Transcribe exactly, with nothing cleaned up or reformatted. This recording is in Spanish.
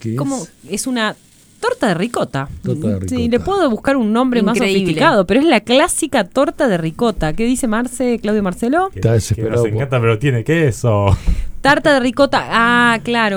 ¿Qué como es? es una torta de ricota. Torta de ricota. Sí, le puedo buscar un nombre Increíble. más sofisticado, pero es la clásica torta de ricota. ¿Qué dice Marce, Claudio Marcelo? Está Que desesperado nos por- encanta, pero tiene queso. Tarta de ricota. Ah, claro.